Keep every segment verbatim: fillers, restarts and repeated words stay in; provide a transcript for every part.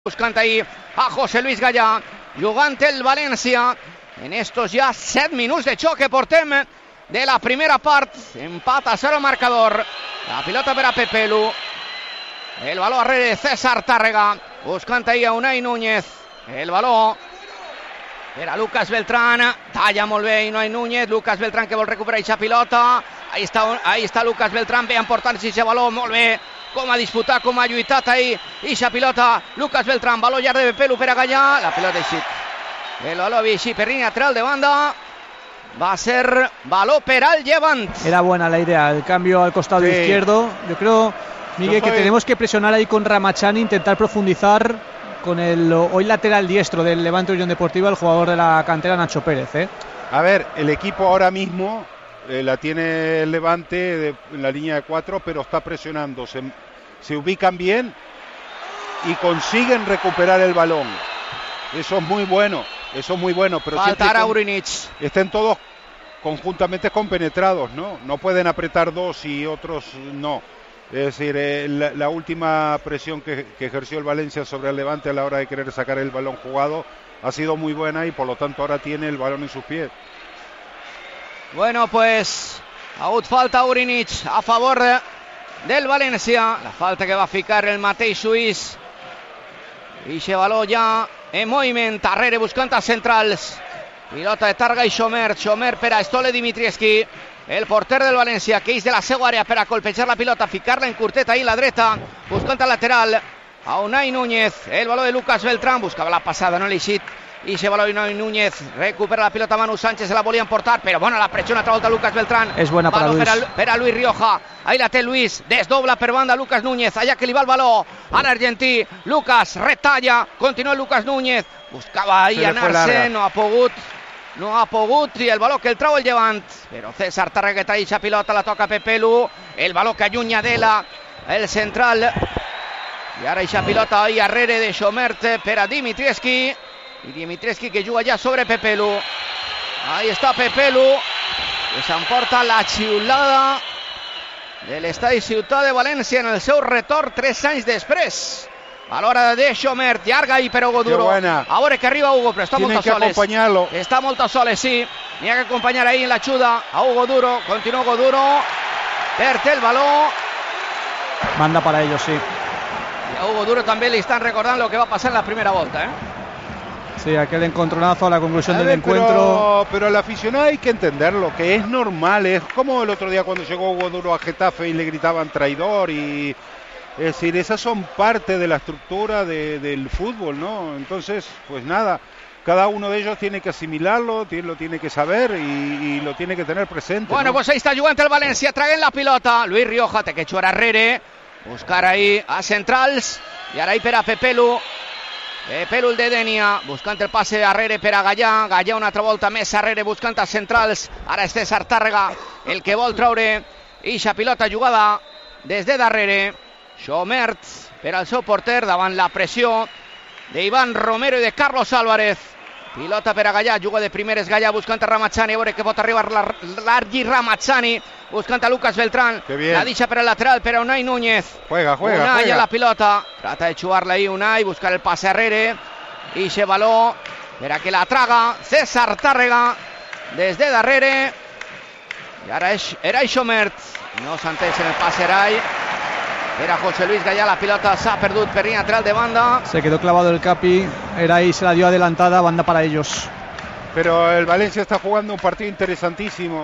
Buscant ahí a José Luis Gallà, jugant el València en estos ya set minuts de xoc que portem de la primera part. Empat a cero el marcador. La pilota per a Pepelu, el baló darrere de César Tàrrega, buscant ahí a Unai Núñez, el baló per a Lucas Beltrán, talla molt bé Unai Núñez. Lucas Beltrán que vol recuperar aquesta pilota, ahí està, ahí està Lucas Beltrán, ve a emportar-se aquest baló, molt bé com ha disputat, com ha lluitat ahí ixa pilota. Lucas Beltrán, baló llarg de Pepelu per a Gallà, la pilota eixit, el baló havia eixit per línia lateral de banda, va a ser baló per al Llevant. Era buena la idea, el cambio al costado sí. izquierdo. Yo creo, Miguel, que tenemos que presionar ahí con Ramachani, intentar profundizar con el hoy lateral diestro del Levante Unión Deportiva, el jugador de la cantera Nacho Pérez, ¿eh? A ver, el equipo ahora mismo eh, la tiene el Levante de, en la línea de cuatro, pero está presionando, se, se ubican bien y consiguen recuperar el balón. Eso es muy bueno, eso es muy bueno, pero faltar a Urinic. Estén todos conjuntamente compenetrados, ¿no? No pueden apretar dos y otros no. Es decir, eh, la, la última presión que, que ejerció el Valencia sobre el Levante a la hora de querer sacar el balón jugado ha sido muy buena y por lo tanto ahora tiene el balón en sus pies. Bueno, pues aún falta Urinic a favor de, del Valencia. La falta que va a ficar el mateix suís. I se baló ja en moviment. Darrere buscant a centrals. Pilota de Targa i Xomer. Xomer per a Stole Dimitrievski, el porter del València, que és de la seva àrea per a colpejar la pilota, ficar-la en curtet ahí la dreta, buscant al lateral a Unai Núñez. El baló de Lucas Beltrán, buscava la passada, no l'ha eixit, i se baló Unai Núñez, recupera la pilota Manu Sánchez, se la volien portar, però bona la pressió, una altra volta Lucas Beltrán. És bona per a Luis. Per a, per a Luis Rioja, ahí la té Luis, desdobla per banda Lucas Núñez, allà que li va el baló a l'argentí. Lucas retalla, continua Lucas Núñez, buscava ahí anar-se, no ha pogut. No ha pogut, i el baló que el trau el Llevant, però César Tàrrega que traïxa pilota, la toca Pepelu, el baló que allunya d'ela el central, i ara eixa pilota ahí arrere de Xomert per a Dimitrievski, i Dimitrievski que juga ja sobre Pepelu. Ahí està Pepelu, que s'emporta la xiulada de l'estadi Ciutat de València en el seu retorn tres anys després. A l'hora de Xomert, llarga i per Hugo Duro. A veure que arriba Hugo, però està molt a soles. Està molt a soles, sí. N'hi ha que acompanyar ahí en la xuda a Hugo Duro. Continua Hugo Duro. Perd el baló. Manda para ellos, sí. Y a Hugo Duro también le están recordando lo que va a pasar en la primera vuelta, ¿eh? Sí, aquel encontronazo a la conclusión a del ver, encuentro. Pero, pero al aficionado hay que entenderlo, que es normal. Es como el otro día cuando llegó Hugo Duro a Getafe y le gritaban traidor y... Es decir, esas son parte de la estructura de, del fútbol, ¿no? Entonces, pues nada, cada uno de ellos tiene que asimilarlo, tiene, lo tiene que saber y, y lo tiene que tener presente. Bueno, ¿no? Pues ahí está jugant el València, traguen la pilota. Luis Rioja té que xuar arrere, buscar ahí a centrals, i ara ahí per a Pepelu. Pepelu el de Denia, buscant el passe arrere per a Gallà. Gallà una altra volta més arrere, buscant a centrals. Ara és César Tàrrega el que vol traure ixa pilota jugada des de darrere. Xomert per al seu porter davant la pressió d'Ivan Romero i de Carlos Álvarez. Pilota per a Gallà, juga de primeres Gallà buscant a Ramachani, a veure que pot arribar l'Argi Ramachani, buscant a Lucas Beltrán. La deixa per al lateral per a Unai Núñez. Juega, juega, Unai juega. a la pilota, trata de xuar-la ahí Unai, buscar el passe arrere, i se baló per a que la traga César Tàrrega des de darrere. I ara és Eray Xomert, no s'entén en el passe Eray. Era José Luis Gallà, la pilota s'ha perdut per línia lateral de banda. Se quedó clavado el Capi, era ahí, se la dio adelantada, banda para ellos. Pero el Valencia está jugando un partido interesantísimo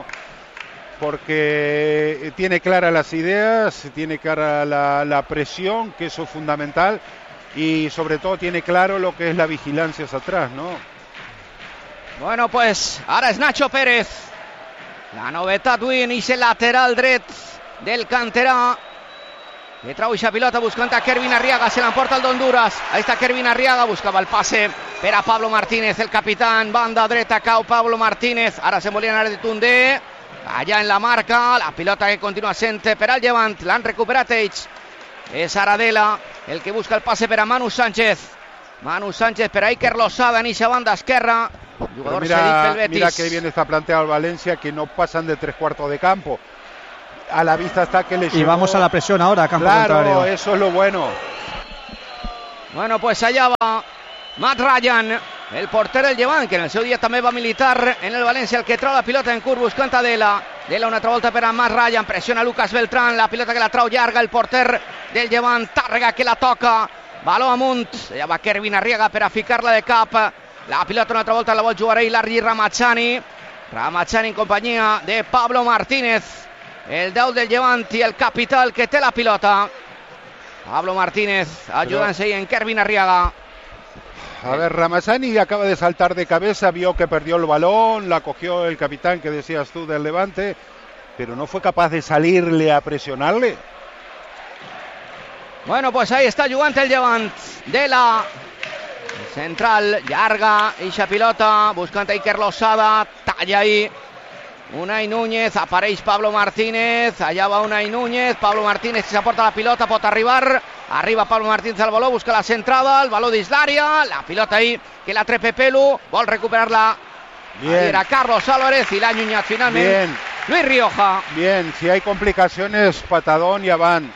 porque tiene claras las ideas, tiene clara la, la presión, que eso es fundamental, y sobre todo tiene claro lo que es la vigilancia hacia atrás, ¿no? Bueno, pues ara és Nacho Pérez. La novetat avui en ese lateral dret del canterà, que trau ixa pilota buscant a Kervin Arriaga, se l'emporta el d'Honduras. Ahí està Kervin Arriaga, buscava el passe per a Pablo Martínez, el capitán, banda dreta, cau Pablo Martínez, ara se volia anar de Tundé, allà en la marca, la pilota que continua sent per al Llevant, l'han recuperat ells, és Aradela el que busca el passe per a Manu Sánchez, Manu Sánchez per a Iker Losada en ixa banda esquerra, jugador mira, cedit pel Betis. Mira que bien está planteado el Valencia, que no pasan de tres cuartos de campo. A la vista está que le y llegó... vamos a la presión ahora, campo claro, contrario. Eso es lo bueno. Bueno, pues allá va Matt Ryan, el portero del Llevant, que en el seu dia també va militar en el València, el que trau la pilota en curt buscant a Dela. Dela una altra volta per a Matt Ryan, pressiona Lucas Beltrán, la pilota que la trau llarga el porter del Llevant, Tàrrega que la toca, baló amunt, ja va Kervin Arriaga per a ficar-la de cap, la pilota una altra volta la vol jugar ell Largi Ramachani, Ramachani en companyia de Pablo Martínez, el deu del Llevant i el capital que té la pilota. Pablo Martínez ayudándose ahí en Kervin Arriaga. A ver, Ramazani acaba de saltar de cabeza, vio que perdió el balón, la cogió el capitán que decías tú del Levante, pero no fue capaz de salirle a presionarle. Bueno, pues ahí está jugant el Llevant de la central, llarga, eixa pilota, buscant a Iker Losada, talla ahí Unai Núñez, apareix Pablo Martínez, allà va Unai Núñez, Pablo Martínez que s'aporta la pilota, pot arribar, arriba Pablo Martínez al baló, busca la centrada, el baló dins l'àrea, la pilota ahí que la trepe Pelu, vol recuperar-la, era Carlos Álvarez y la ha allunyat finalment Bien. Luis Rioja. Bien, si hay complicaciones, patadón y avant.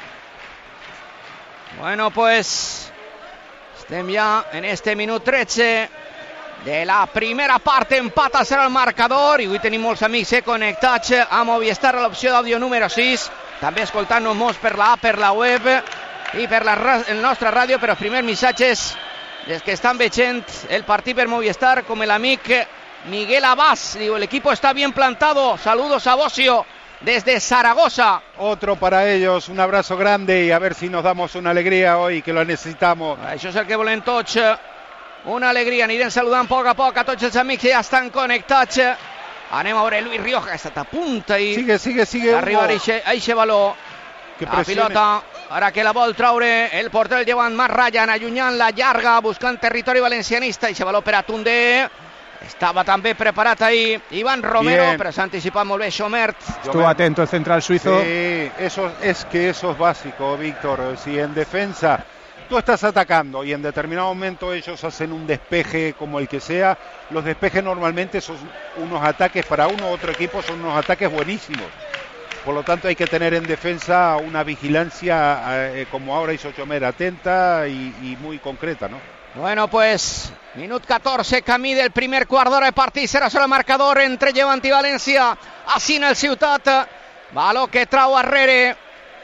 Bueno, pues estem ja en este minut tretze de la primera part, empat a zero al marcador, i avui tenim molts amics eh, connectats a Movistar a l'opció d'àudio número sis, també escoltant-nos molts per la app, per la web i per la, la nostra ràdio, però els primers missatges dels que estan veient el partit per Movistar, com l'amic Miguel Abás, diu, el equipo está bien plantado, saludos a Bocio desde Zaragoza. Otro para ellos, un abrazo grande y a ver si nos damos una alegría hoy, que lo necesitamos. Això és el que volem tots, una alegria, anirem saludant a poc a poc a tots els amics que ja estan connectats. Anem a veure Luis Rioja, que ha estat a punta i sigue, sigue, sigue arribar a eixe baló, la pilota, ara que la vol traure el porter del Llevant, Matt Ryan, allunyant la llarga, buscant territori valencianista, eixe baló per a Tundé, estava també preparat ahí Iván Romero, Bien. Però s'ha anticipat molt bé Schomert. Estuvo atento el central suizo. Sí, eso, es que eso es básico, Víctor, si en defensa tú estás atacando y en determinado momento ellos hacen un despeje como el que sea, los despejes normalmente son unos ataques para uno u otro equipo, son unos ataques buenísimos. Por lo tanto hay que tener en defensa una vigilancia eh, como ahora hizo Chomer, atenta y, y muy concreta, ¿no? Bueno, pues minut catorze, camí del primer quart d'hora de partit, serà solo el marcador entre Llevant i València, així en el Ciutat, baló que trau arrere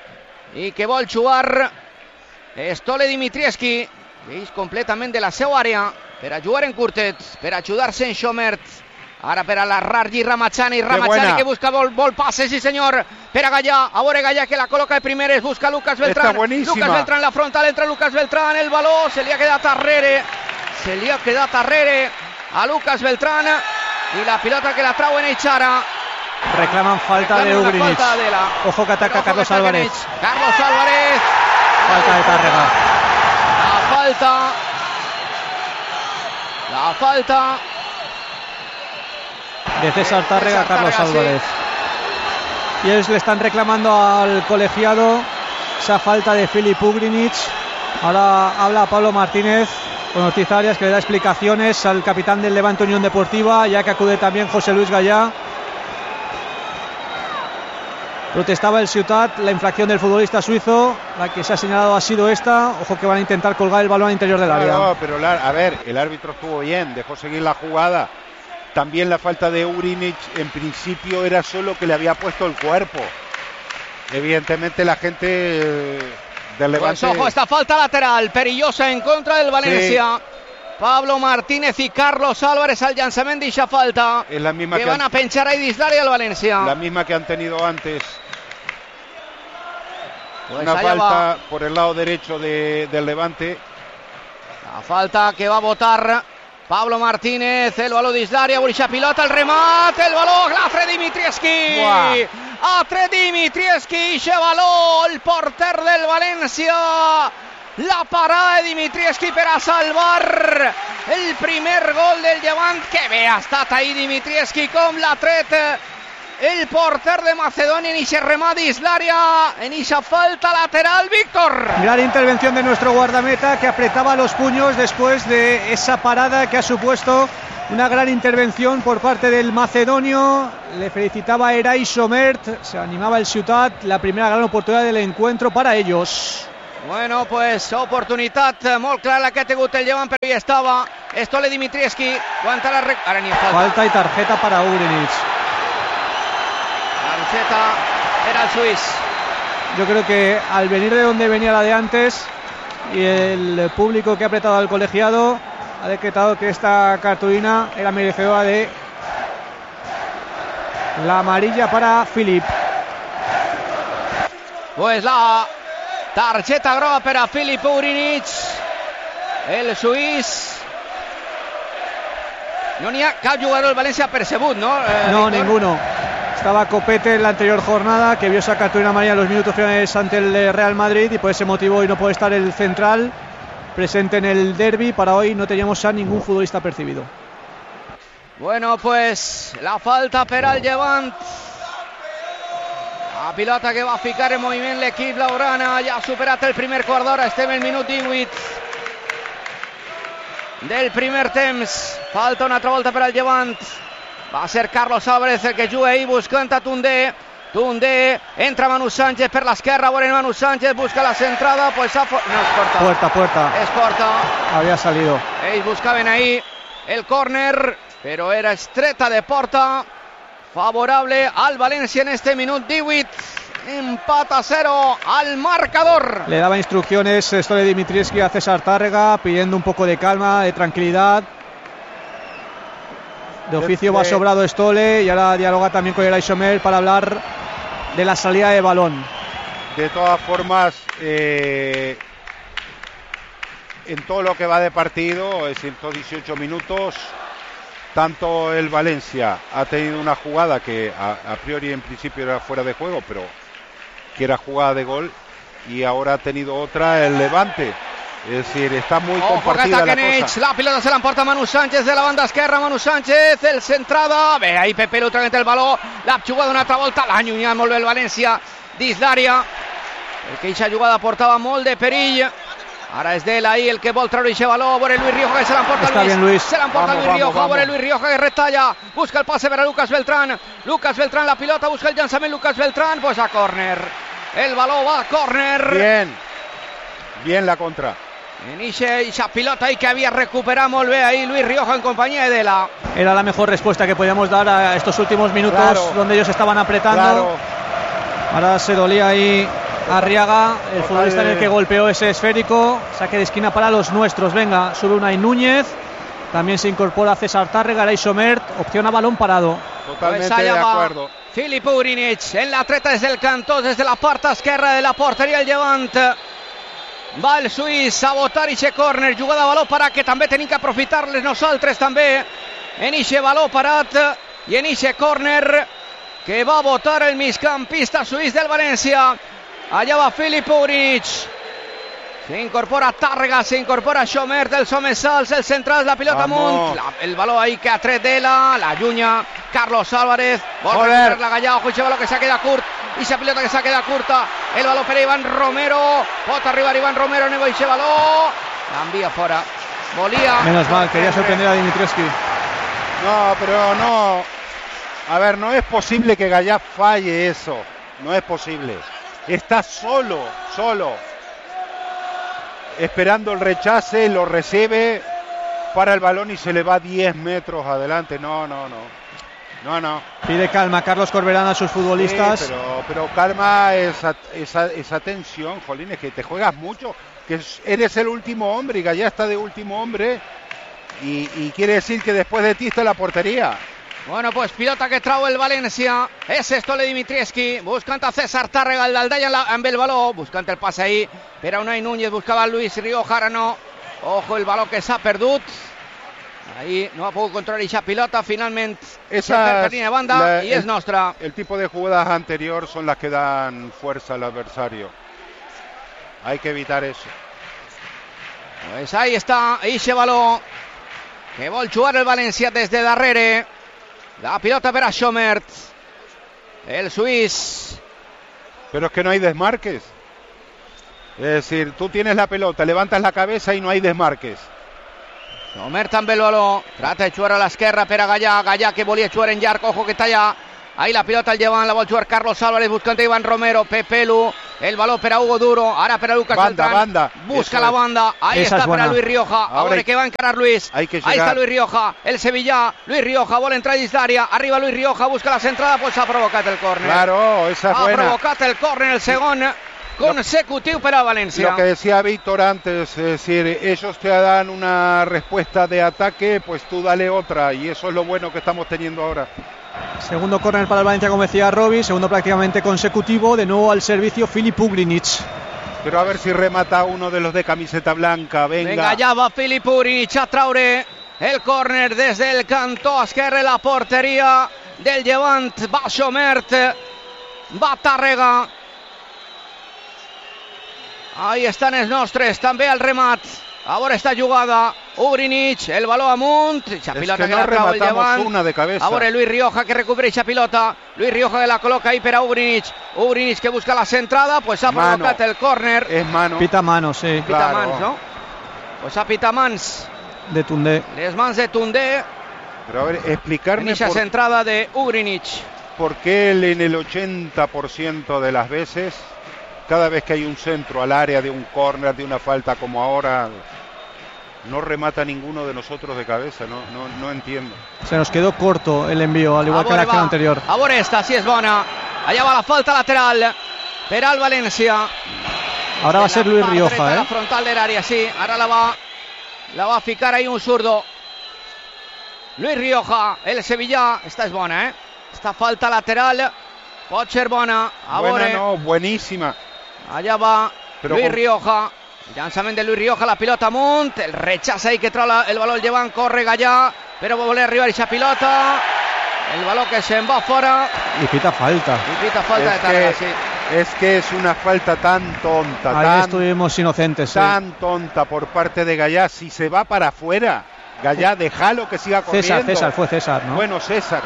i que vol jugar Stole Dimitrievski, que és completament de la seva àrea per a jugar en curtet, per a ajudar-se en Schomert, ara per a la Largi Ramachani, Ramachani que busca vol, vol passe, sí senyor, per a Gallà, a veure Gallà que la col·loca de primeres, busca Lucas Beltrán, Lucas Beltrán la frontal, entra Lucas Beltrán, el baló se li ha quedat arrere, se li ha quedat arrere a Lucas Beltrán i la pilota que la trau en Eixara. Reclaman falta Reclaman de Ugrinic. Falta de la... Ojo que ataca Carlos Álvarez. Carlos Álvarez. Falta de Tàrrega. La falta. La falta. De César Tàrrega a Carlos Tàrrega, Álvarez. Sí. Y ellos le están reclamando al colegiado esa falta de Filip Ugrinic. Ahora habla Pablo Martínez con Ortiz Arias, que le da explicaciones al capitán del Levante Unión Deportiva, ya que acude también José Luis Gallà. Protestaba el Ciutat, la infracción del futbolista suizo, la que se ha señalado ha sido esta. Ojo que van a intentar colgar el balón al interior del área. No, no, pero la, a ver, el árbitro estuvo bien, dejó seguir la jugada. También la falta de Ugrinic en principio era solo que le había puesto el cuerpo. Evidentemente la gente del Levante... Pues ojo, esta falta lateral, perillosa en contra del Valencia. Sí. Pablo Martínez y Carlos Álvarez al llançament d'eixa falta. Es la misma que, que van han, a penchar ahí dins l'àrea del Valencia. La misma que han tenido antes. Pues Una falta va. por el lado derecho de, del Levante. La falta que va a votar Pablo Martínez, el baló dins l'àrea, eixa pilota, el remat, el baló, la tre Dimitrievski. A tre Dimitrievski, eixe baló, el porter del València. La parada de Dimitrievski per a salvar el primer gol del Llevant. Que bé ha estat ahí Dimitrievski, com l'ha tret el porter de Macedònia en eixe remat dins l'àrea, en eixa falta lateral, Víctor. Gran intervención de nuestro guardameta, que apretaba los puños después de esa parada que ha supuesto una gran intervención por parte del macedonio. Le felicitaba a Eray Schomert, se animaba el Ciutat, la primera gran oportunidad del encuentro para ellos. Bueno, pues oportunitat molt clara que ha tingut el Llevant, però hi estava Stole Dimitrievski. Aguanta la rec... Ara ni falta. Falta y tarjeta para Ugrinic. Tarjeta era el suís. Yo creo que al venir de donde venía la de antes y el público que ha apretado al colegiado, ha decretado que esta cartulina era merecedora de la amarilla para Filip. Pues la targeta groga per a Filip Ugrinic, el suís. No n'hi ha cap jugador del València percebut, ¿no? Eh, no, Víctor? ninguno. Estaba Copete en la anterior jornada, que vio esa cartulina amarilla en los minutos finales ante el Real Madrid, y por ese motivo hoy no puede estar el central presente en el derbi. Para hoy no teníamos a ningún futbolista percibido. Bueno, pues la falta per al Llevant. La pilota que va a ficar en moviment l'equip blaugrana. Ja ha superat el primer quart d'hora, estem al minut divuit del primer temps. Falta una altra volta per al Llevant. Va a ser Carlos Álvarez el que juga ahí buscant a Tundé. Tundé, entra Manu Sánchez per l'esquerra, bueno, Manu Sánchez busca la centrada, pues ha... no, es porta. Puerta, puerta. Es porta. Había salido. Ells buscaven ahí el córner, però era estreta de porta, favorable al València en este minut divuit. Empat a cero al marcador. Le daba instrucciones Stole Dimitrievski a César Tárrega, pidiendo un poco de calma, de tranquilidad. De oficio va sobrado Stole y ahora dialoga también con Elay Somer para hablar de la salida de balón. De todas formas, eh, en todo lo que va de partido, es ciento dieciocho minutos, tanto el Valencia ha tenido una jugada que a, a priori en principio era fuera de juego, pero que era jugada de gol, y ahora ha tenido otra el Levante. Es decir, está muy Ojo, compartida la cosa. La pilota se l'emporta Manu Sánchez de la banda esquerra. Manu Sánchez, el centrada. Bé, ahí Pepe Lu tragant el baló. L'ha jugada una altra volta. L'ha allunyat molt bé el València dins l'àrea. Perquè aquesta jugada portava molt de perill. Ara és d'ell ahí el que vol treure aquest baló. A veure Luis Rioja que se l'emporta Luis. Bien, Luis. Se l'emporta Luis Rioja. A veure Luis Rioja que retalla. Busca el passe per a Lucas Beltrán. Lucas Beltrán la pilota. Busca el llançament Lucas Beltrán. Pues a córner. El baló va a córner. Bien. Bien la contra. En esa pilota ahí que había recuperado molt bé ahí Luis Rioja en compañía de Dela. Era la mejor respuesta que podíamos dar a estos últimos minutos, claro, donde ellos estaban apretando. Claro. Ahora se dolía ahí Arriaga, el Total futbolista en el que golpeó ese esférico. Saque de esquina para los nuestros. Venga, sube Unai Núñez. También se incorpora César Tárrega, Elay Somert. Opción a balón parado. Totalmente pues de acuerdo. Filip Ugrinic en la treta desde el cantó, desde la parte esquerra de la porteria el Llevant. Va el suís a votar ixe córner, jugada a baló parat que també tenim que aprofitar-les nosaltres també en ixe baló parat i en ixe córner que va a votar el migcampista suís del València. Allà va Filip Ugrinic, se incorpora Tàrrega, se incorpora Somert, el Somesals, el central, la pilota amunt, la, el baló ahí que ha tret Dela, la llunya Carlos Álvarez, vol recuperar la Gallà, ojo, ixe baló que s'ha quedat curt. Y esa pelota que s'ha quedat curta, el baló per Iván Romero, pot arribar Iván Romero, nego ese baló, l'envia fora, volia... Menos mal, quería sorprender a Dimitrievski. No, pero no, a ver, no es posible que Gallá falle eso, no es posible, está solo, solo, esperando el rechace, lo recibe, para el balón y se le va diez metros adelante, no, no, no. No, no. Pide calma Carlos Corberán a sus futbolistas. Sí, pero, pero calma esa, esa, esa tensión, Jolín, es que te juegas mucho, que eres el último hombre y Gallá está de último hombre y, y quiere decir que después de ti está la portería. Bueno, pues pilota que trau el València, és Stole Dimitrievski, buscant a César Tàrrega, el d'Aldaia amb el baló, buscant el pas ahí, per a Unai Núñez, buscava Luis Rioja, ara no, ojo el baló que s'ha perdut. Ahí no ha podido controlar esa pilota, finalmente esa línea de banda la, y es el, nuestra. El tipo de jugadas anterior son las que dan fuerza al adversario. Hay que evitar eso. Pues ahí está, ese balón que vol jugar el València desde darrere. La pilota per a Somert, el suís. Pero es que no hay desmarques. Es decir, tú tienes la pelota, levantas la cabeza y no hay desmarques. Somert amb el baló, trata de jugar a l'esquerra per a Gallà, Gallà que volia jugar en llarg, ojo que està allà, ahí la pilota el Llevant, la vol jugar Carlos Álvarez buscant a Iván Romero, Pepe Lu, El balón para Hugo Duro, ahora para Lucas banda, Beltrán. Banda. Busca Eso la banda, ahí Esa está para Luis Rioja. Ahora, ahora hay, que va a encarar Luis. Hay que ahí está Luis Rioja, el Sevilla. Luis Rioja, bola entrada dins d'àrea. Arriba Luis Rioja, busca la centrada, pues ha provocat el córner. Claro, esa es ha buena. Ha provocat el córner, el segon consecutivo para Valencia. Lo que decía Víctor antes, es decir, ellos te dan una respuesta de ataque, pues tú dale otra, y eso es lo bueno que estamos teniendo ahora. Segundo córner para el Valencia, como decía Robbie, segundo prácticamente consecutivo, de nuevo al servicio Filip Ugrinic. Pero a ver si remata uno de los de camiseta blanca, venga. Venga, ya va Filip Ugrinic a Traoré, el córner desde el canto esquerre, la portería del Llevant, va Xomert, va Tàrrega. Ahí estan els nostres, també el remat. A veure esta jugada, Ugrinic, el baló amunt, esa pilota es que, que no la trau el Llevant. Una de cabeza. A veure Luis Rioja que recupera esa pilota, Luis Rioja que la coloca ahí per a Ugrinic, Ugrinic que busca la centrada, pues ha mano. provocat el córner. És mano. Pita mano, sí. Pita claro. mans, ¿no? Pues ha pita mans. De Tundé. Les mans de Tundé. Pero a ver, explicarme en esa por... centrada de Ugrinic. ¿Por qué él en el ochenta por ciento de las veces, cada vez que hay un centro al área de un córner, de una falta como ahora, no remata ninguno de nosotros de cabeza? No, no, no entiendo. Se nos quedó corto el envío, al igual que la acción anterior. A veure esta, si és bona. Allà va la falta lateral per al València. Ahora va a ser Luis Rioja, eh? La frontal del área, sí. Ahora la va, la va a ficar ahí un zurdo. Luis Rioja, el Sevilla. Esta és bona, eh? Esta falta lateral pot ser bona. A Buena, veure. no, buenísima. Allá va Pero Luis con... Rioja. Llançament de Luis Rioja, la pilota amunt. El rechaza ahí que trau la, el baló el Llevant. Corre Gallà, però vol arribar esa pilota. El baló que se'n va fora. Y pita falta. Y pita falta es de Tàrrega, que, sí. Es que es una falta tan tonta. Ahí tan, estuvimos inocentes. Tan sí. tonta por parte de Gallà. Si se va para afuera, Gallà, déjalo que siga corriendo. César, César, fue César, ¿no? Bueno, César.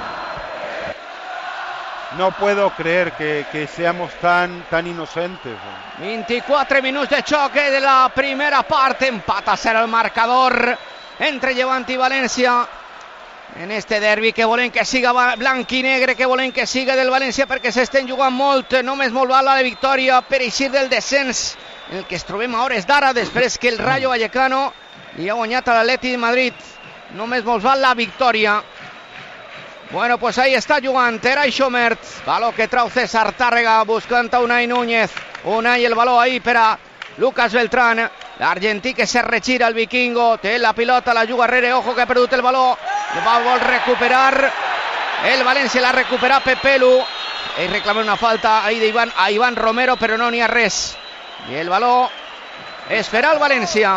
No puedo creer que, que seamos tan, tan inocentes. veinticuatro minuts de xoque de la primera part. Empata a ser el marcador entre Llevant i València en este derbi que volem que siga blanc i negre, que volem que siga del València perquè s'estem jugant molt, només molt val la victòria per eixir del descens en el que es trobem a hores d'ara, després que el Rayo Vallecano li ha guanyat a l'Atlètic de Madrid. Només molt val la victòria. Bueno, pues ahí está jugant Eray Xomert, baló que trau César Tàrrega buscant a Unai Núñez. Unai el baló ahí per a Lucas Beltrán, l'argentí que se retira el vikingo, té la pilota, la juga Herrera, ojo que ha perdut el baló, va vol recuperar el València, l'ha recuperat Pepelu, ell reclama una falta ahí de Iván, a Iván Romero, però no n'hi ha res, i el baló és per al València.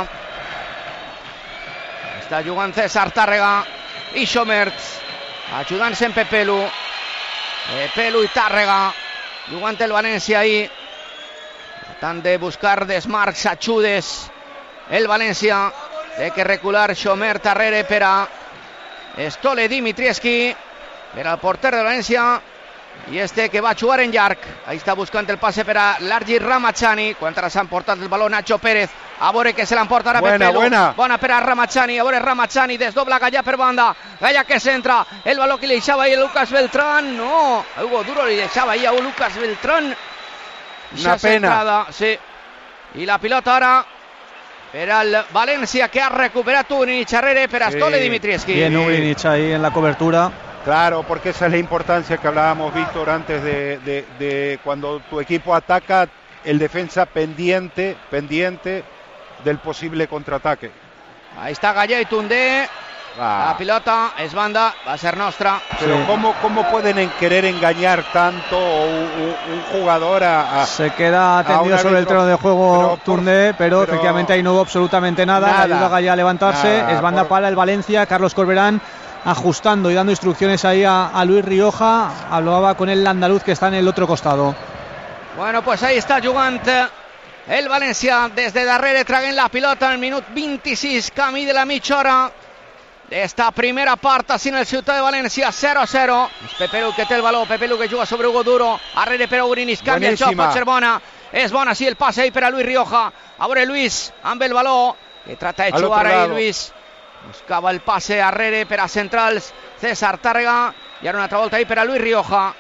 Està jugant César Tàrrega i Xomert, ajudant-se en Pepelu, Pepelu i Tàrrega, jugant el València ahí, tant de buscar desmarcs, ajudes, el València, té que recular Xomert darrere per a Stole Dimitrievski, per al porter de València, i este que va a jugar en llarg, ahí està buscant el passe per a l'Argi Ramachani, quan ara s'ha emportat el baló Nacho Pérez, a veure que se l'emporta ara buena, Pepelu, buena. bona per a Ramachani, a veure Ramachani, desdobla Gallà per banda, Gallà que centra, el baló que li deixava ahí a Lucas Beltrán, no, a Hugo Duro li deixava ahí a Lucas Beltrán, una pena. Centrada, sí. Y la pilota ahora per al València, que ha recuperat Ugrinic Herrera per a Stole sí. Dimitrievski. Bien Ugrinic ahí en la cobertura. Claro, porque esa es la importancia que hablábamos, Víctor, antes de, de, de cuando tu equipo ataca, el defensa pendiente, pendiente del posible contraataque. Ahí está Gallà y Tundé. Ah. La pilota es banda, va a ser nostra. Pero sí. ¿cómo, ¿cómo pueden querer engañar tanto un, un jugador a, a Se queda atendido sobre el terreno de juego Tundé, pero, pero efectivamente ahí no hubo absolutamente nada. nada ayuda a Gallà a levantarse, nada, es banda por... para el Valencia. Carlos Corberán ajustando y dando instrucciones ahí a, a Luis Rioja. Hablaba con el andaluz que está en el otro costado. Bueno, pues ahí está jugant el València desde darrere, traguent la pilota al minut vint-i-sis, camí de la mitja hora d'esta primera part així en el Ciutat de València. Zero a zero. És Pepelu que té el baló, Pepelu que juga sobre Hugo Duro, arrere per a Ugrinic, canvia el joc, pot ser bona, és bona, sí, el passe ahí per a Luis Rioja, a veure Luis amb el baló, que trata de jugar ahí Luis, buscava el passe arrere per a centrals, César Tàrrega, i ara una altra volta ahí per a Luis Rioja,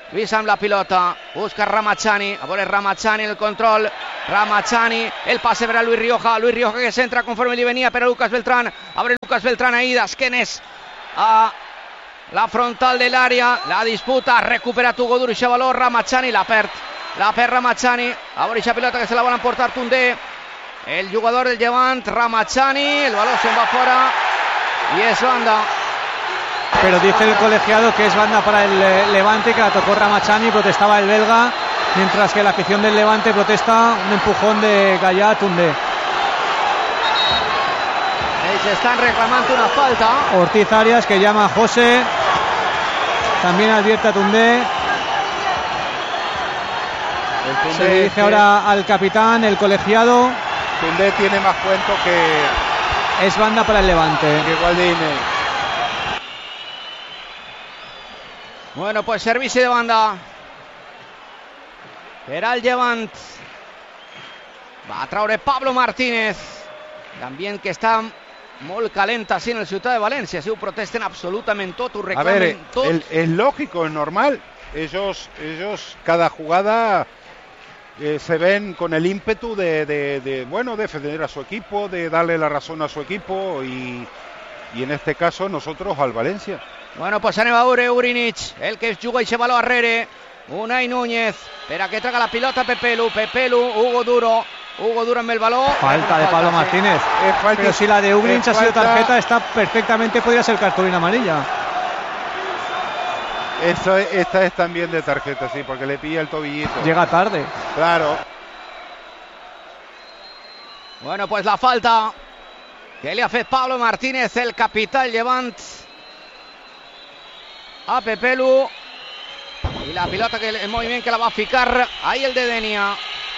Luis amb la pilota, busca Ramachani, a veure Ramachani el control, Ramachani, el pase per a Luis Rioja, Luis Rioja que centra conforme li venia per a Lucas Beltrán, a veure Lucas Beltrán ahí d'esquenes a la frontal de l'àrea, la disputa, recupera Hugo Duro i valor, Ramachani la perd, la perd Ramachani, a veure aquesta pilota que se la van emportar Tundé, el jugador del Llevant, Ramachani, el balón se'n va fora y es banda. Pero dice el colegiado que es banda para el Levante, que la tocó Ramachani, protestaba el belga, mientras que la afición del Levante protesta un empujón de Gallá a Tundé. Ahí se están reclamando una falta. Ortiz Arias que llama a José, también advierte a Tundé. Tundé se dirige que... ahora al capitán, el colegiado. Tundé tiene más cuento que... Es banda para el Levante. Que Gualdini. Bueno, pues servicio de banda per al Llevant. Va a traure Pablo Martínez, l'ambient que està molt calent així en el Ciutat de València. Si ho protesten absolutament tot, ho reclamen a ver, tot. El, es lógico, es normal. Ellos, ellos cada jugada eh, se ven con el ímpetu de, de, de, bueno, defender a su equipo, de darle la razón a su equipo y, y en este caso nosotros al Valencia. Bueno, pues anem a veure Urinic, el que juga i se baló arrere, Unai Núñez, per a que traga la pilota Pepelu, Pepelu, Hugo Duro, Hugo Duro amb el baló. Falta de Pablo Martínez, sí. Pero si la de Urinic ha sido tarjeta, está perfectamente, podría ser cartulina amarilla. Esto, esta es también de tarjeta, sí, porque le pilla el tobillito. Llega tarde. Claro. Bueno, pues la falta que li ha fet Pablo Martínez, el capità del Llevant, a Pepelu, y la pilota, que el movimiento que la va a ficar ahí el de Denia.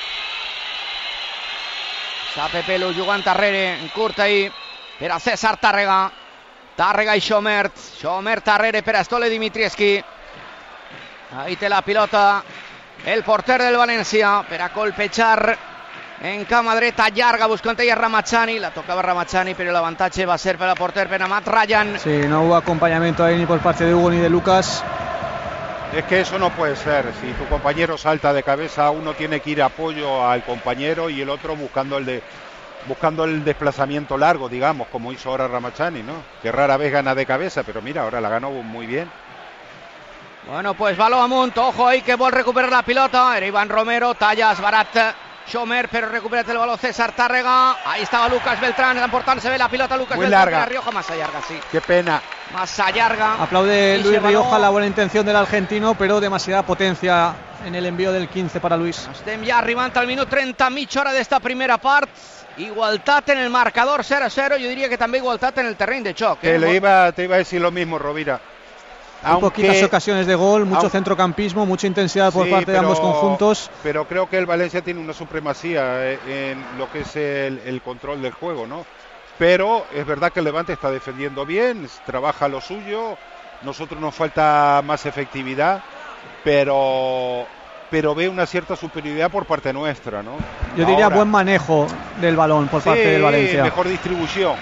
Està Pepelu jugant darrere, en curt ahí per a César Tàrrega, Tàrrega i Xomert, Xomert darrere per a Stole Dimitrievski. Ahí té la pilota el porter del València per a colpejar en cama dreta llarga, buscant ella Ramachani, la tocava Ramachani, pero el avantatge va a ser per a porter, per a Matt Ryan. Sí, no hubo acompañamiento ahí ni por parte de Hugo ni de Lucas. Es que eso no puede ser. Si tu compañero salta de cabeza, uno tiene que ir a apoyo al compañero y el otro buscando el de buscando el desplazamiento largo, digamos, como hizo ahora Ramachani, ¿no? Que rara vez gana de cabeza, pero mira, ahora la ganó muy bien. Bueno, pues baló amunt, ojo ahí que vol recuperar la pilota, era Iván Romero, talla esbarat Xomer, pero recupera el balón César Tàrrega. Ahí estaba Lucas Beltrán, emportant se ve la pilota Lucas muy Beltrán, larga. Rioja, massa llarga, sí. Qué pena. Massa llarga. Aplaude Luis Rioja la buena intención del argentino, pero demasiada potencia en el envío del quince para Luis. Estem ja arribant al minut trenta, mitja hora d'esta primera part. Igualtat en el marcador, cero a cero. Yo diría que també igualtat en el terreny de xoc. Te, ¿eh? le iba, te iba a decir lo mismo, Rovira. Muy poquitas ocasiones de gol, mucho aunque, centrocampismo, mucha intensidad por sí, parte pero, de ambos conjuntos. Pero creo que el Valencia tiene una supremacía en lo que es el, el control del juego, ¿no? Pero es verdad que el Levante está defendiendo bien, trabaja lo suyo, nosotros nos falta más efectividad, pero, pero ve una cierta superioridad por parte nuestra, ¿no? Yo diría Ahora, buen manejo del balón por sí, parte del Valencia. Mejor distribución.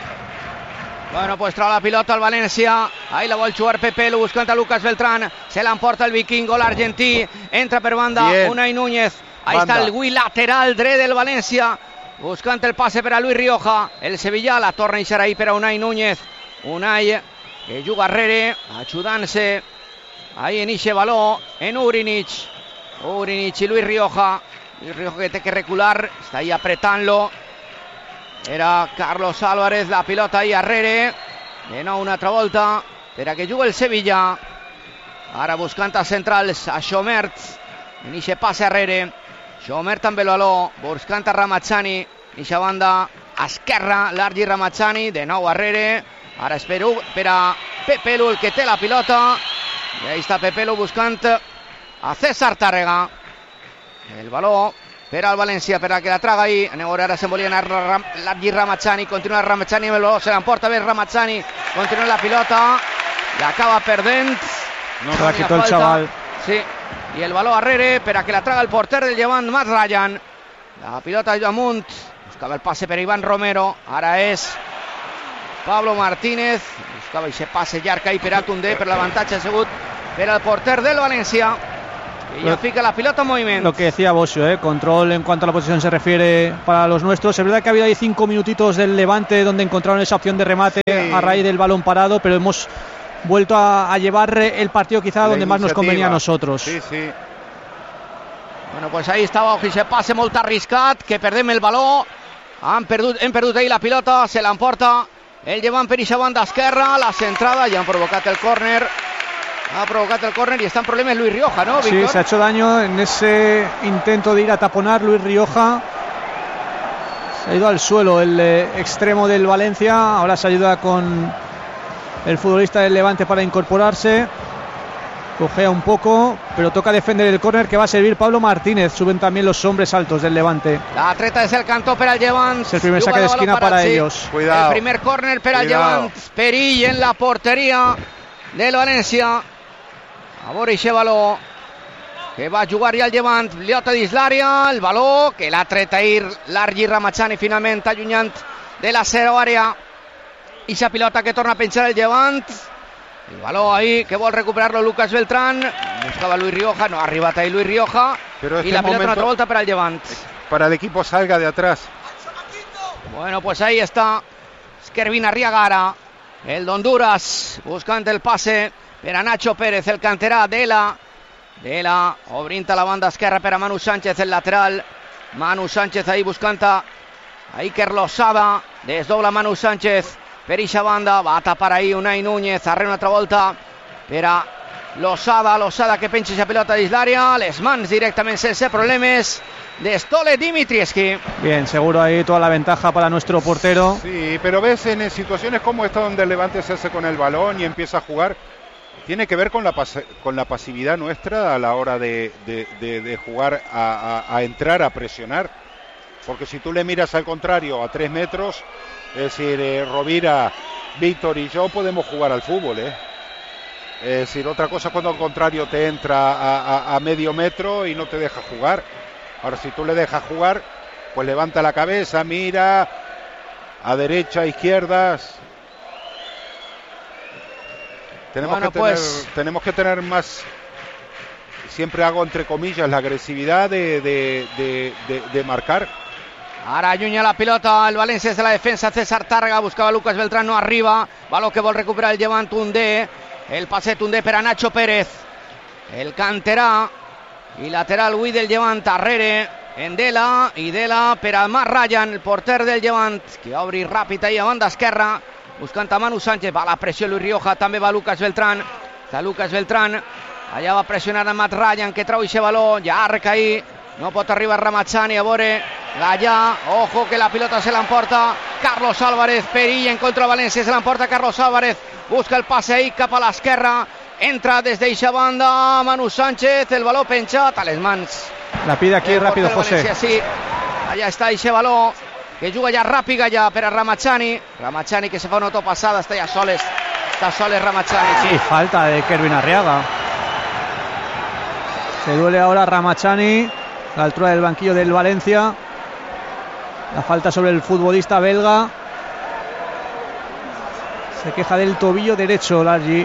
Bueno, pues trae la pilota al València, ahí la vol jugar Pepelu, buscant a Lucas Beltrán, se l'emporta el vikingo, l'argentí, entra per banda, Bien. Unai Núñez, ahí banda. Está el Gui lateral dret del València, buscant el passe per a Luis Rioja, el Sevilla la torna a deixar ahí per a Unai Núñez, Unai que juga arrere, ajudant-se, ahí en ixe baló, en Urinic, Urinic i Luis Rioja, Luis Rioja que té que recular, està ahí apretant-lo, era Carlos Álvarez, la pilota ahí arrere, de nou una altra volta per a que jugui el Sevilla, ara buscant a centrals a Xomert, en ixe passe arrere, Xomert amb el baló, buscant a Ramachani, en ixa banda esquerra, Largi Ramachani, de nou arrere, ara espero per a Pepelu, el que té la pilota, i ahí està Pepelu buscant a César Tàrrega, el baló per al València, per a que la traga ahí, a veure, ara se'n volia anar Largi Ramachani, continua Ramachani amb el baló, se l'emporta bé Ramachani, continua la pilota, l'acaba perdent, no se la quitó el chaval. Sí, i el baló arrere, per a que la traga el porter del Llevant, Matt Ryan, la pilota amunt, buscava el passe per Iván Romero, ara és Pablo Martínez, buscava aquest passe llarg ahí per a Tundé, per l'avantatge ha sigut per al porter del València. Y ya fica la pilota en movimiento. Lo que decía Bosio, ¿eh? Control en cuanto a la posición se refiere para los nuestros. Es verdad que ha habido ahí cinco minutitos del Levante donde encontraron esa opción de remate sí. a raíz del balón parado, pero hemos vuelto a, a llevar el partido quizá la donde más nos convenía a nosotros. Sí, sí. Bueno, pues ahí estaba ese pase molt arriscat, que perdem el baló. Han perdut, hem perdut ahí la pilota, se l'emporta el llevant per ixa banda esquerra, la centrada, ja han provocat el córner. Ha provocado el córner y está en problemas Luis Rioja, ¿no, Víctor? Sí, se ha hecho daño en ese intento de ir a taponar Luis Rioja. Se ha ido al suelo el eh, extremo del Valencia. Ahora se ayuda con el futbolista del Levante para incorporarse. Cojea un poco, pero toca defender el córner que va a servir Pablo Martínez. Suben también los hombres altos del Levante. La treta es el cantó per al llevant. Es el primer saque de esquina para, para ellos. Cuidado. El primer córner per al llevant. Perill en la portería del Valencia. A veure aquest baló que va jugar ja el llevant, pilota dins l'àrea, el baló que l'ha tret ahir l'Argi Ramachani finalment allunyant de la zero àrea. Ixa pilota que torna a penjar el llevant, el baló ahí que vol recuperar-lo Lucas Beltrán, buscava Luis Rioja, no ha arribat ahí Luis Rioja este y la pilota una altra volta per al llevant. Para el equipo salga de atrás. Bueno, pues ahí está Kervin Arriagara, el d'Honduras, buscant el pase per a Nacho Pérez, el canterà Dela. Dela obrint a la banda esquerra per a Manu Sánchez, el lateral. Manu Sánchez ahí buscant a Iker Losada. Desdobla Manu Sánchez per ixa banda. Va a tapar ahí Unai Núñez. Arre una altra volta per a Losada. Losada que penja esa pelota dins l'àrea. Les mans directament sense problemes de Stole Dimitrievski. Bien, seguro ahí toda la ventaja para nuestro portero. Sí, pero ves en situaciones como esta donde el Levante se hace con el balón y empieza a jugar. Tiene que ver con la, pas con la pasividad nuestra a la hora de, de, de, de jugar a, a, a entrar, a presionar. Porque si tú le miras al contrario a tres metros, es decir, eh, Rovira, Víctor y yo podemos jugar al fútbol. ¿eh? Es decir, otra cosa cuando al contrario te entra a, a, a medio metro y no te deja jugar. Ahora si tú le dejas jugar, pues levanta la cabeza, mira a derecha, a izquierdas. Tenemos, bueno, que tener, pues... tenemos que tener más, siempre hago entre comillas, la agresividad de, de, de, de, de marcar. Ara allunya la pilota el València des de la defensa. César Tàrrega buscava Lucas Beltrán, no arriba. Baló que vol recuperar el llevant Tundé. El pase Tundé per a Nacho Pérez, el canterà i lateral avui del llevant. Arrere en Dela i Dela per a Marc Ryan, el porter del llevant, que obri ràpid ahí a banda esquerra buscant a Manu Sánchez. Va la pressió Luis Rioja, també va Lucas Beltrán. Està Lucas Beltrán, allà va pressionar a Matt Ryan, que trau aquest baló, llarg ahí, no pot arribar Ramachani. A veure Gallà, ojo que la pilota se l'emporta Carlos Álvarez. Perill en contra del València, se l'emporta Carlos Álvarez, busca el passe ahí cap a l'esquerra, entra des d'eixa banda Manu Sánchez, el baló penjat a les mans. La pide aquí rápido José. València, sí, allà està eixe baló que juga ja ràpid allà per a Ramachani. Ramachani que se fa una autopassada, està ja soles, està soles Ramachani. Sí, falta de Kervin Arriaga. Se duele ahora Ramachani, a la altura del banquillo del Valencia. La falta sobre el futbolista belga. Se queja del tobillo derecho Largi.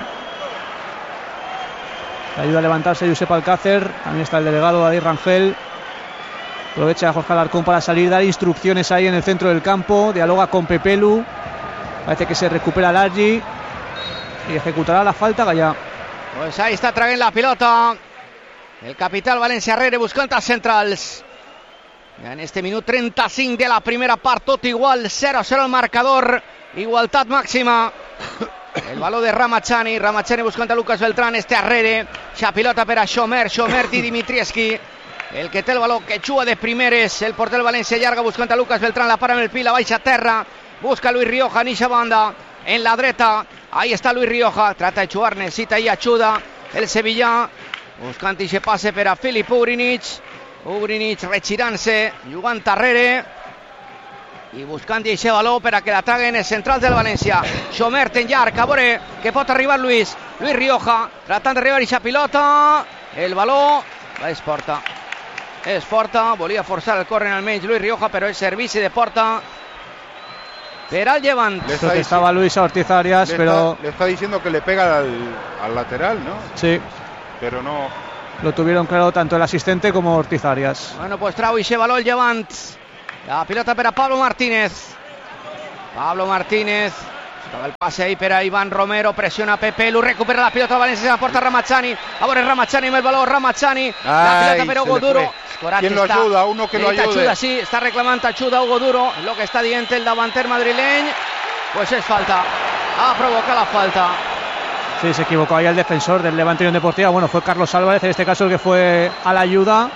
Le ayuda a levantarse Josep Alcácer. También está el delegado David Rangel. Aprovecha a Jorge Alarcón para salir, dar instrucciones ahí en el centro del campo. Dialoga con Pepelu. Parece que se recupera Largi y ejecutará la falta Gallà. Pues ahí está traient la pilota el capital València Arrere buscant els centrals. En este minut trenta-cinc de la primera part, tot igual, cero a cero el marcador, igualtat màxima. El baló de Ramachani, Ramachani buscant a Lucas Beltrán, este Arrere, xa pilota per a Xomer, Xomer i Dimitrievski, el que té el baló, que juga de primeres, el porter València llarga buscant a Lucas Beltrán, la para amb el pi, la baixa a terra, busca Luis Rioja en eixa banda, en la dreta, ahí está Luis Rioja, trata de jugar, necesita ahí ajuda, el sevillà, buscant eixe passe per a Filip Ugrinic, Ugrinic rechirant-se, jugant darrere i buscant eixe baló per a que la traguen els centrals del València. Xomer en llarg, a veure que pot arribar Luis, Luis Rioja, tratant d'arribar eixa pilota, el baló, és porta, és porta, volia forçar el córner almenys Luis Rioja, però és servici de porta per al Llevant. Protestaba Luis Ortiz Arias, le pero... Está, le está diciendo que le pega al, al lateral, ¿no? Sí. Pero no... Lo tuvieron claro tanto el asistente como Ortiz Arias. Bueno, pues trau i se való el Llevant. La pilota per a Pablo Martínez. Pablo Martínez. Estava el passe ahí per a Iván Romero. Pressiona Pepe Lu. Recupera la pilota València. Se la porta Ramachani. A veure Ramachani amb el valor. Ramachani. La pilota per Hugo Duro. ¿Quién lo ayuda? Uno que lo ayude. Ajuda, sí. Està reclamant ajuda Hugo Duro. Lo que està dient el davanter madrileny. Pues es falta. Ha provocat la falta. Sí, se equivocó ahí el defensor del Levante Unión Deportiva. Bueno, fue Carlos Álvarez, en este caso el que fue a la ayuda.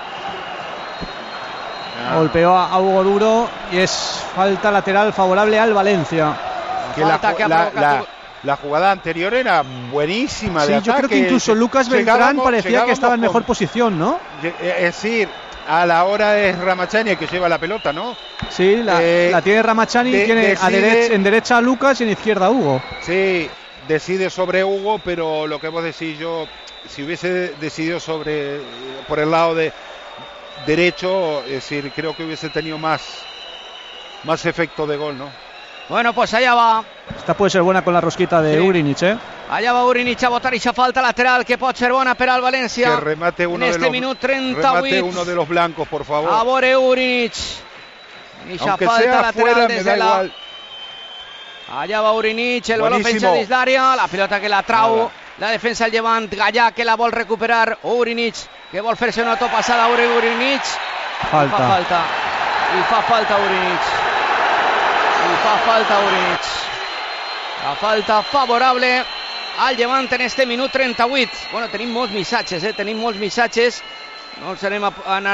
Ah. Golpeó a Hugo Duro y es falta lateral favorable al Valencia. Que la, que la, la, la jugada anterior era buenísima. Sí, de yo ataque. creo que incluso Lucas Beltrán parecía que estaba en mejor con, posición, ¿no? Es decir, a la hora es Ramachani el que lleva la pelota, ¿no? Sí, la, eh, la tiene Ramachani y tiene decide, a derecha, en derecha a Lucas y en izquierda a Hugo. Sí, decide sobre Hugo, pero lo que vos decís, yo si hubiese decidido sobre por el lado de derecho, es decir, creo que hubiese tenido más más efecto de gol, ¿no? Bueno, pues allá va. Esta puede ser buena con la rosquita de sí. Urinic, ¿eh? Allá va Urinic a botar ixa falta lateral que pot ser bona per al València. Que remate uno, en este de, los, minut trenta-vuit. remate uno de los blancos, por favor. A veure Urinic. Ixa Aunque falta sea lateral fuera, des me da de la... igual. Allà va Urinic, el baló penja dins d'àrea, la pilota que la trau, Nada. La defensa del Llevant, Gallà que la vol recuperar, Urinic que vol fer-se una topassada, Urinic, falta. I fa falta, i fa falta Urinic, i fa falta Urinic, la falta favorable al Llevant en este minut trenta-vuit. Bueno, tenim molts missatges, eh? tenim molts missatges, no els anem a anar,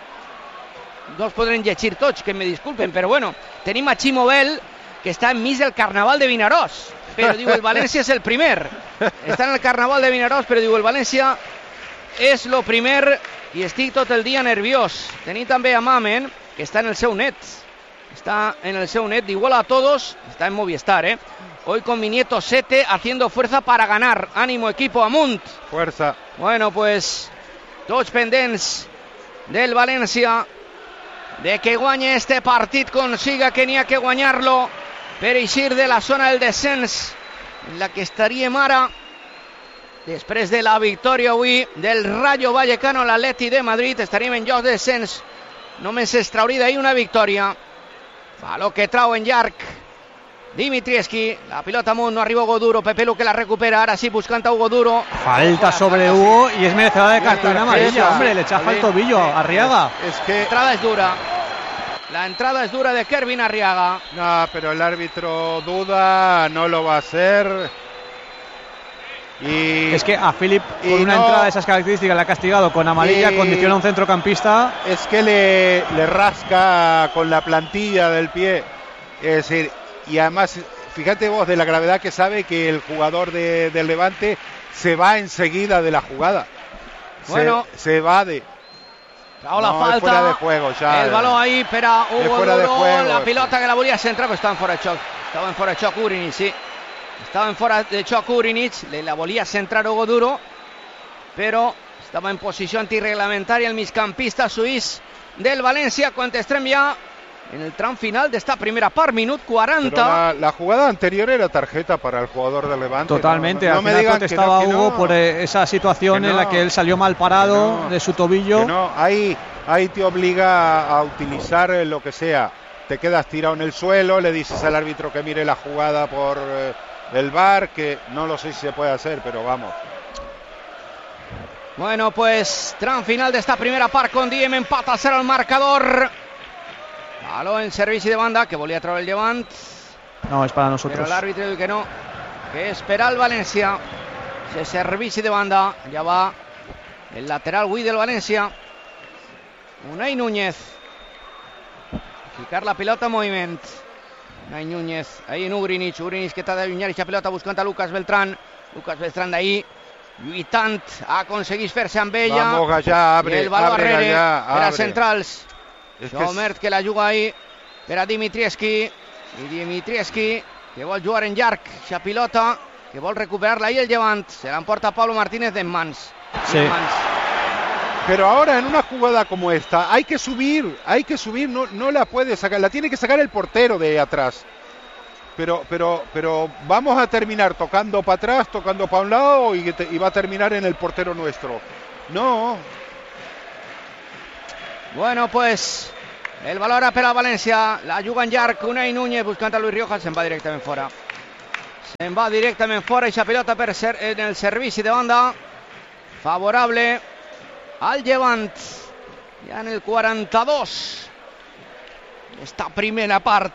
no els podrem llegir tots, que me disculpen, però bueno, tenim a Ximo Bel, que està enmig del Carnaval de Vinaròs, però diu el València és el primer. Està en el Carnaval de Vinaròs, però diu el València és lo primer i estic tot el dia nerviós. Tenim també a Mamen, que està en el seu net. Està en el seu net, diu hola a todos, està en Movistar, ¿eh? Hoy con mi nieto Sete haciendo fuerza para ganar. Ánimo equipo, amunt. Fuerza. Bueno, pues tots pendents del València de que guanye este partit, consiga que n'hi ha que guanyar-lo per eixir de la zona del descens en la que estaríem ara després de la victòria avui del Rayo Vallecano a l'Atleti de Madrid. Estaríem en lloc de descens, només es trauria d'ahir una victòria. Baló que trau en llarg Dimitrievski, la pilota amunt, no arriba Hugo Duro, Pepe Lu que la recupera, ahora sí buscant a Hugo Duro. Falta sobre Hugo y es merecedora de cartulina amarilla, hombre, le echa falta Tobillo a Arriaga. Es, es que la entrada es dura, la entrada es dura de Kervin Arriaga. No, pero el árbitro duda, no lo va a hacer. Y es que a Philip con una no, entrada de esas características le ha castigado con amarilla, condiciona a un centrocampista. Es que le, le rasca con la plantilla del pie, es decir, y además fíjate vos de la gravedad que sabe que el jugador de, del Levante se va enseguida de la jugada. Bueno, se, se va de no, la no, falta, fuera de juego ya, el balón ahí para Hugo Duro, juego, la pilota que la volía centrar, pero estaba en fuera de xoc, estaba en fuera de xoc Urinic, sí. Estaba en fuera de xoc Urinic, le la volía centrar Hugo Duro, pero estaba en posició antirreglamentaria el migcampista suís del València, quan estem ja en el tram final de esta primera part, minut cuarenta. La, la jugada anterior era tarjeta para el jugador del Levante. Totalmente, no, no, al no final me protestaba que no, que Hugo no, por esa situación no, en la que él salió mal parado no, de su tobillo. No, ahí, ahí te obliga a utilizar lo que sea. Te quedas tirado en el suelo, le dices al árbitro que mire la jugada por eh, el V A R, que no lo sé si se puede hacer, pero vamos. Bueno, pues tram final de esta primera part, con Diem empata a cero el marcador. Baló en servici de banda, que volia treure el Llevant. No, es para nosotros. Però l'àrbitre diu que no, que és per al València. Ese servici de banda, ja va el lateral avui del València. Unai Núñez. Ficar la pilota en moviment. Unai Núñez, ahí en Urinic. Urinic que t'ha d'allunyar aquesta pilota buscant a Lucas Beltrán. Lucas Beltrán d'ahí, lluitant, aconseguís fer-se amb ella. Vamos, Gallà, abre, I el baló abre, arrere Gallà, per a abre. centrals. Es Jomert que, que la juga ahí per a Dimitrievski, i Dimitrievski que vol jugar en llarg aquesta pilota, que vol recuperar-la ahí el Llevant, se l'emporta Pablo Martínez en mans. Sí. En mans. Pero ahora en una jugada como esta hay que subir, hay que subir, no, no la puede sacar, la tiene que sacar el portero de atrás. pero, pero, pero vamos a terminar tocando para atrás, tocando para un lado y, te, y va a terminar en el portero nuestro. No. Bueno, pues el balón ahora per a València, la juguen llarg Unai Núñez buscant a Luis Rioja, se'n va directament fora. Se'n va directament fora i la pilota per ser en el servici de banda favorable al Llevant. Ja en el quaranta-dos. Esta primera part.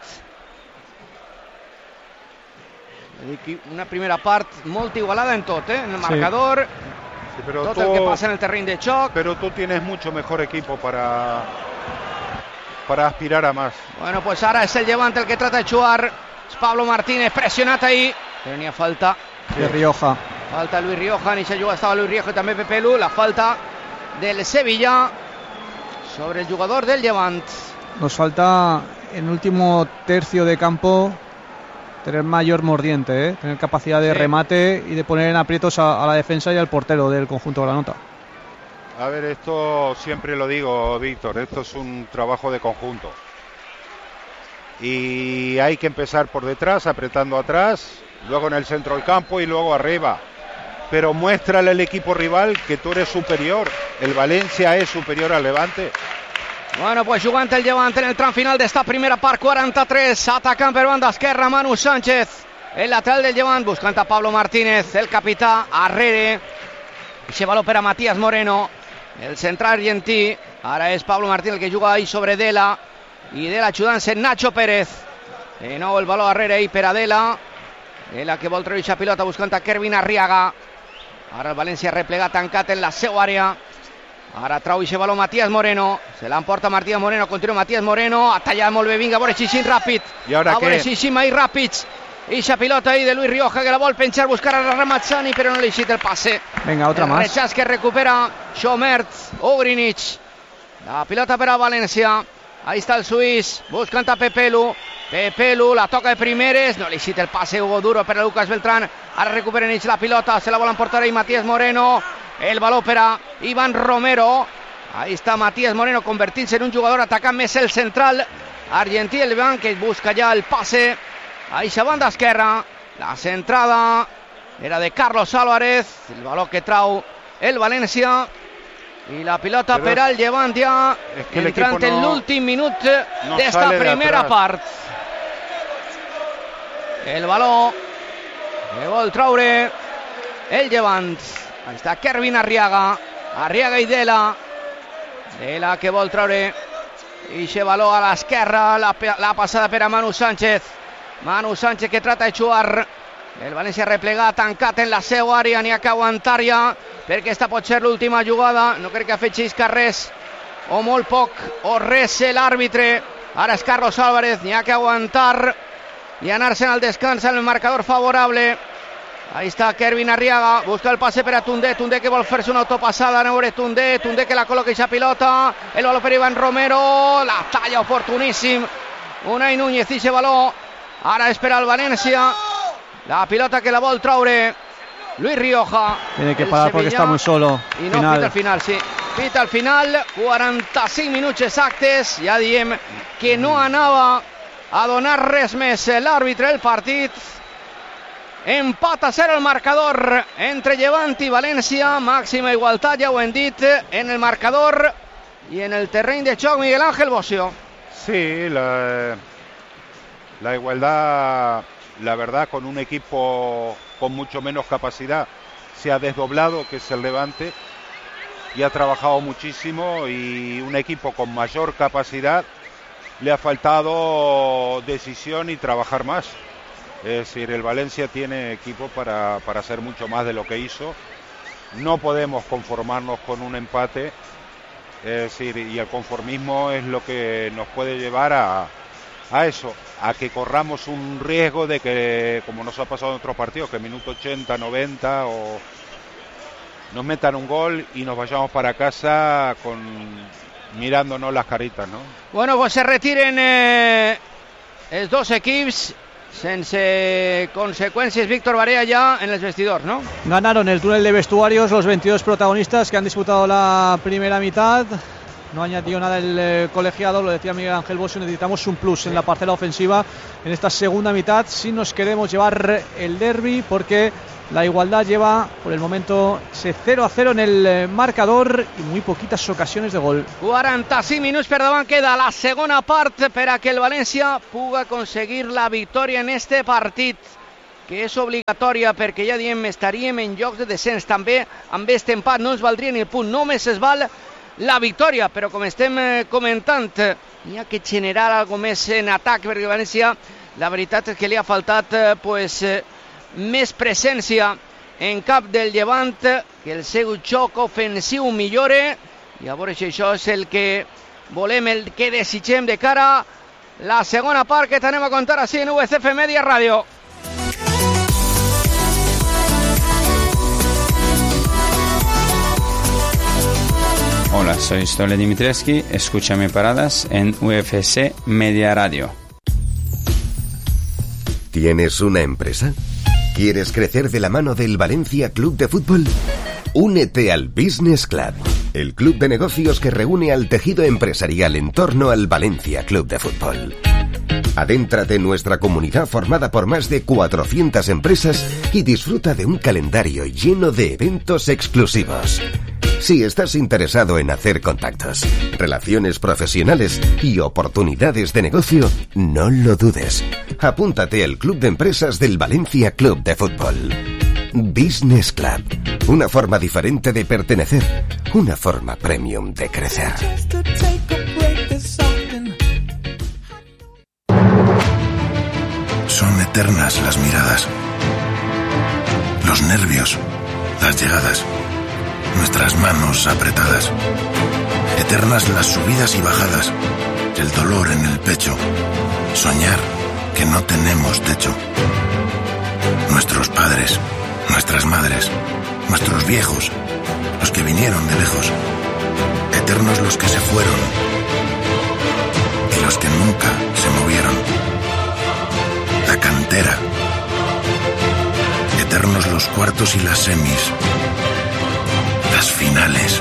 Una primera part molt igualada en tot, eh? En el marcador. Sí, pero todo tú, el que pasa en el terreno de choc. Pero tú tienes mucho mejor equipo para, para aspirar a más. Bueno, pues ahora es el Llevant el que trata de jugar. Es Pablo Martínez presionat ahí. Pero ni a falta. De Rioja. Falta Luis Rioja, ni se juga, estaba Luis Rioja y también Pepe Lu. La falta del Sevilla sobre el jugador del Llevant. Nos falta en último tercio de campo tener mayor mordiente, ¿eh? Tener capacidad de sí. remate y de poner en aprietos a, a la defensa y al portero del conjunto de Granota. A ver, esto siempre lo digo, Víctor, esto es un trabajo de conjunto. Y hay que empezar por detrás, apretando atrás, luego en el centro del campo y luego arriba. Pero muéstrale al equipo rival que tú eres superior. El Valencia es superior al Levante. Bueno, pues jugant el Llevant en el tram final d'esta primera part, quaranta-tres, atacant per banda esquerra Manu Sánchez, el lateral del Llevant, buscant a Pablo Martínez, el capità, arrere, i baló per a Matías Moreno, el central argentí, ara és Pablo Martínez el que juga ahí sobre Dela, i Dela ajudant-se Nacho Pérez, de nou el baló arrere ahí per a Dela, Dela que vol treure la pilota buscant a Kervin Arriaga, ara el València replegat tancat en la seva àrea. Ara trau i baló Matías Moreno, se l'emporta Matías Moreno, continua Matías Moreno, ha tallat molt bé, vinga, a veure Xixín ràpid, a veure Xixín mai ràpids, i la pilota ahí de Luis Rioja que la vol penjar, buscar a Ramazzani, però no li xita el passe. Venga, otra el más. Rechaz que recupera Schomert, Ogrinic, la pilota per a València, ahí está el suís, buscant a Pepelu, Pepelu, la toca de primeres, no li xita el passe, Hugo Duro per a Lucas Beltrán, ara recupera Nich la pilota, se la vol emportar ahí Matías Moreno, el baló per a Iván Romero, ahí está Matías Moreno convertint-se en un jugador atacant més el central argentí, el Levan que busca ja el passe a esa banda esquerra, la centrada era de Carlos Álvarez, el baló que trau el València i la pilota per al Llevant ja es que entrant no, en l'últim minut no d'esta primera part. El baló que vol traure el Llevant. Ahí está Kervin Arriaga, Arriaga i Dela, Dela que vol traure i se baló a l'esquerra, la, la passada per a Manu Sánchez, Manu Sánchez que trata de jugar, el València replegat, tancat en la seva àrea, n'hi ha que aguantar ja, perquè esta pot ser l'última jugada, no crec que afegeixi res, o molt poc, o res l'àrbitre, ara és Carlos Álvarez, n'hi ha que aguantar i anar-se'n al descans en el marcador favorable. Ahí está Kervin Arriaga, busca el pase per a Tundé, Tundé que vol fer-se una autopassada, a veure Tundé, Tundé que la col·loca i la pilota, el baló per Iván Romero, la talla oportuníssim, Unai Núñez i ese baló, ara espera el València, la pilota que la vol traure Luis Rioja. Tiene que parar porque está muy solo. I no, final. Pita al final, sí. Pita al final, quaranta-cinc minuts exactes, ja diem que no anava a donar res més l'àrbitre del partit. Empat a zero el marcador entre Llevant i València, màxima igualtat, ja ho hem dit, en el marcador i en el terreny de joc, Miguel Ángel Bocio. Sí, la, la igualdad, la verdad, con un equipo con mucho menos capacidad, se ha desdoblado, que es el Levante, y ha trabajado muchísimo, y un equipo con mayor capacidad le ha faltado decisión y trabajar más. Es decir, el Valencia tiene equipo para, para hacer mucho más de lo que hizo. No podemos conformarnos con un empate. Es decir, y el conformismo es lo que nos puede llevar a, a eso, a que corramos un riesgo de que, como nos ha pasado en otros partidos, que en minuto ochenta, noventa o nos metan un gol y nos vayamos para casa con mirándonos las caritas, ¿no? Bueno, pues se retiren eh, els dos equips sense consecuencias. Víctor Barea ya en el vestidor, ¿no? Ganaron el túnel de vestuarios los veintidós protagonistas que han disputado la primera mitad. no añadió nada el eh, colegiado, lo decía Miguel Ángel Bosio, necesitamos un plus en la parcela ofensiva en esta segunda mitad si nos queremos llevar el derbi, porque la igualdad lleva por el momento ese cero a cero en el eh, marcador i muy poquitas ocasiones de gol. quaranta-cinc minuts per davant queda la segona part per a que el València puga aconseguir la victòria en este partit, que és obligatòria perquè ja diem estaríem en jocs de descens. També amb aquest empat no ens valdria ni el punt, només es val la victòria, però com estem comentant hi ha que generar algo més en atac, perquè València la veritat és que li ha faltat pues, més presència en cap del Llevant, que el seu xoc ofensiu millore, i a veure si això és el que volem, el que desitgem de cara a la segona part que tenem a contar així en U S F Media Ràdio. Hola, soy Stole Dimitrievski, escúchame paradas en U F C Media Radio. ¿Tienes una empresa? ¿Quieres crecer de la mano del Valencia Club de Fútbol? Únete al Business Club, el club de negocios que reúne al tejido empresarial en torno al Valencia Club de Fútbol. Adéntrate en nuestra comunidad formada por más de cuatrocientas empresas y disfruta de un calendario lleno de eventos exclusivos. Si estás interesado en hacer contactos, relaciones profesionales y oportunidades de negocio, no lo dudes. Apúntate al Club de Empresas del Valencia Club de Fútbol. Business Club. Una forma diferente de pertenecer. Una forma premium de crecer. Son eternas las miradas, los nervios, las llegadas, nuestras manos apretadas. Eternas las subidas y bajadas, el dolor en el pecho, soñar que no tenemos techo. Nuestros padres, nuestras madres, nuestros viejos, los que vinieron de lejos. Eternos los que se fueron y los que nunca se movieron. La cantera. Eternos los cuartos y las semis. Las finales.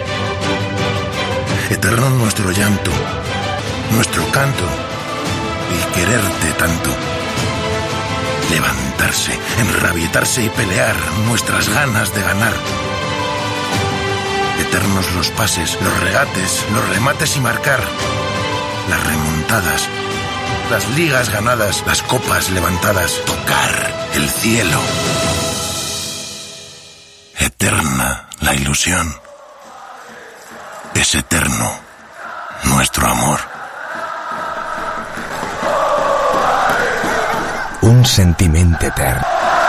Eterno nuestro llanto, nuestro canto y quererte tanto. Levantarse, enrabietarse y pelear nuestras ganas de ganar. Eternos los pases, los regates, los remates y marcar. Las remontadas, las ligas ganadas, las copas levantadas. Tocar el cielo. Eterna la ilusión. Es eterno nuestro amor. Un sentiment etern.